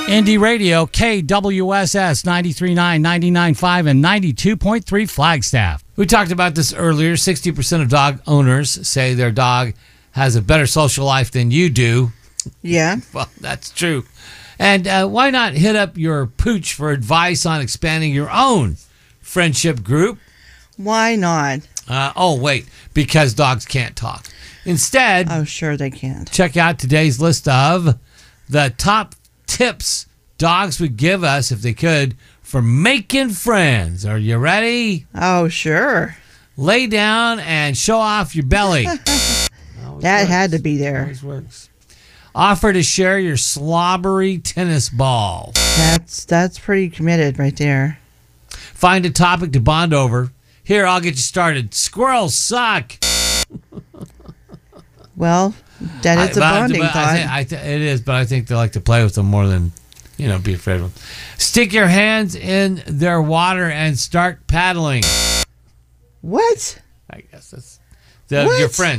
Indie Radio, KWSS 93.9, 99.5, and 92.3 Flagstaff. We talked about this earlier. 60% of dog owners say their dog has a better social life than you do. Yeah. Well, that's true. And why not hit up your pooch for advice on expanding your own friendship group? Why not? Wait, because dogs can't talk. Instead, oh, sure they can't. Check out today's list of the top tips dogs would give us if they could for making friends. Are you ready? Oh, sure. Lay down and show off your belly. That had to be there. Always works. Offer to share your slobbery tennis ball. That's pretty committed right there. Find a topic to bond over. Here, I'll get you started. Squirrels suck. Well, that is a bonding thought. It is, but I think they like to play with them more than, be afraid of them. Stick your hands in their water and start paddling. What? I guess that's your friend.